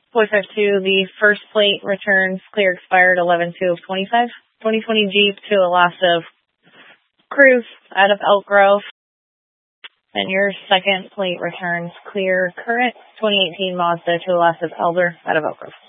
452, the first plate returns clear expired 11/2/25. 2020 Jeep to a loss of Cruz out of Elk Grove. And your second plate returns clear current 2018 Mazda to a loss of Elder out of Elk Grove.